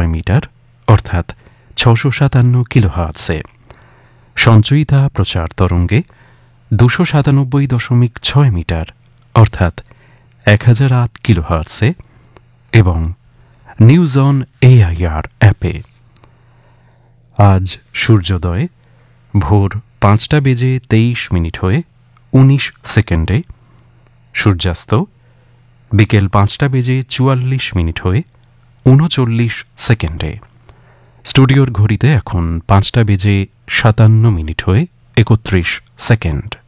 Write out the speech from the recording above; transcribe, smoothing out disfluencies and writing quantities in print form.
Metre অর্থাৎ 657 কিলোহার্টজে, সঞ্চয়িতা প্রচার তরঙ্গে 297.6 মিটার অর্থাৎ 1008 কিলোহার্টজে এবং নিউজ অন এআইআর অ্যাপে। আজ সূর্যোদয় ভোর 5:23 হয়ে 19 সেকেন্ডে, সূর্যাস্ত বিকেল 5:44 হয়ে 39 সেকেন্ডে। স্টুডিওর ঘড়িতে এখন 5:57 হয়ে 31 সেকেন্ড।